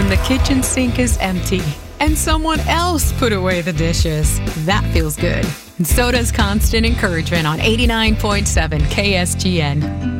when the kitchen sink is empty and someone else put away the dishes. That feels good. And so does constant encouragement on 89.7 KSGN.